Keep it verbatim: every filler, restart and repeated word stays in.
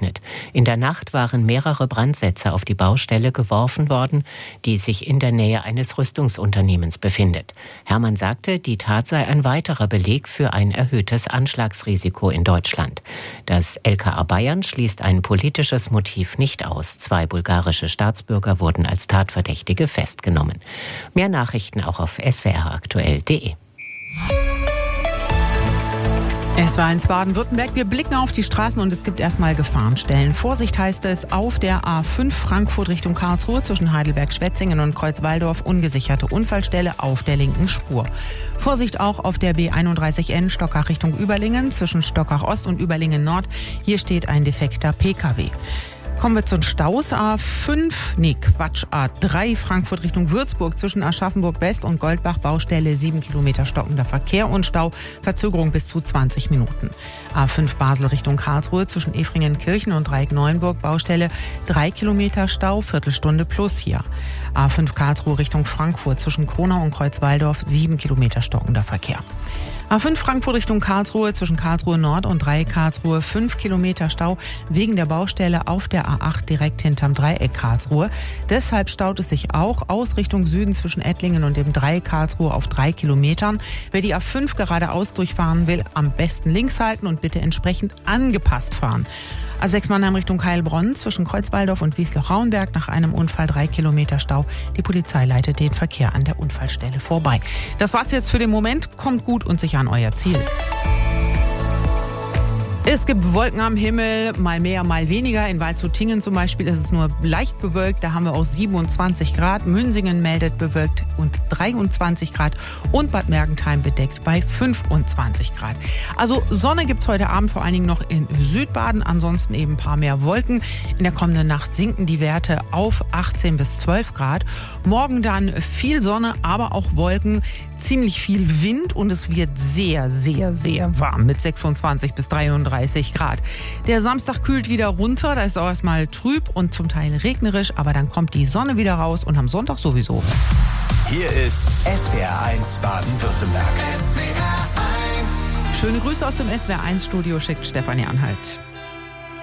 gerechnet. In der Nacht waren mehrere Brandsätze auf die Baustelle geworfen worden, die sich in der Nähe eines Rüstungsunternehmens befindet. Herrmann sagte, die Tat sei ein weiterer Beleg für ein erhöhtes Anschlagsrisiko in Deutschland. Das L K A Bayern schließt ein politisches Motiv nicht aus. Zwei bulgarische Staatsbürger wurden als Tatverdächtige festgenommen. Mehr Nachrichten auch auf s w r aktuell punkt d e. Es war eins Baden-Württemberg. Wir blicken auf die Straßen und es gibt erstmal Gefahrenstellen. Vorsicht heißt es auf der A fünf Frankfurt Richtung Karlsruhe zwischen Heidelberg-Schwetzingen und Kreuzwaldorf. Ungesicherte Unfallstelle auf der linken Spur. Vorsicht auch auf der B einunddreißig N Stockach Richtung Überlingen zwischen Stockach Ost und Überlingen Nord. Hier steht ein defekter P K W. Kommen wir zu den Staus. A fünf, nee Quatsch, A drei Frankfurt Richtung Würzburg zwischen Aschaffenburg West und Goldbach Baustelle sieben Kilometer stockender Verkehr und Stau, Verzögerung bis zu zwanzig Minuten. A fünf Basel Richtung Karlsruhe zwischen Efringen-Kirchen und Dreieck-Neuenburg Baustelle drei Kilometer Stau, Viertelstunde plus hier. A fünf Karlsruhe Richtung Frankfurt zwischen Kronau und Kreuzwaldorf sieben Kilometer stockender Verkehr. A fünf Frankfurt Richtung Karlsruhe zwischen Karlsruhe Nord und Dreieck Karlsruhe fünf Kilometer Stau wegen der Baustelle auf der A acht direkt hinterm Dreieck Karlsruhe. Deshalb staut es sich auch aus Richtung Süden zwischen Ettlingen und dem Dreieck Karlsruhe auf drei Kilometern. Wer die A fünf geradeaus durchfahren will, am besten links halten und bitte entsprechend angepasst fahren. A sechs Mannheim Richtung Heilbronn zwischen Kreuzwaldorf und Wiesloch-Rauenberg nach einem Unfall drei Kilometer Stau. Die Polizei leitet den Verkehr an der Unfallstelle vorbei. Das war's jetzt für den Moment. Kommt gut und sicher an euer Ziel. Es gibt Wolken am Himmel, mal mehr, mal weniger. In Waldshut-Tiengen zum Beispiel ist es nur leicht bewölkt. Da haben wir auch siebenundzwanzig Grad. Münsingen meldet bewölkt und dreiundzwanzig Grad. Und Bad Mergentheim bedeckt bei fünfundzwanzig Grad. Also Sonne gibt's heute Abend vor allen Dingen noch in Südbaden. Ansonsten eben ein paar mehr Wolken. In der kommenden Nacht sinken die Werte auf achtzehn bis zwölf Grad. Morgen dann viel Sonne, aber auch Wolken. Ziemlich viel Wind und es wird sehr, sehr, sehr warm mit sechsundzwanzig bis dreiunddreißig Grad. Der Samstag kühlt wieder runter, da ist auch erstmal trüb und zum Teil regnerisch, aber dann kommt die Sonne wieder raus und am Sonntag sowieso. Hier ist S W R eins Baden-Württemberg. Schöne Grüße aus dem S W R eins Studio schickt Stefanie Anhalt.